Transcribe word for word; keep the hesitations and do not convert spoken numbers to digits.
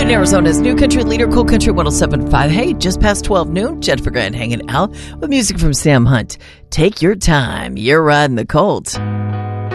Northern Arizona's new country leader, Cool Country one oh seven point five. Hey, just past twelve noon, Jennifer Grant hanging out with music from Sam Hunt. Take your time. You're riding the Colt.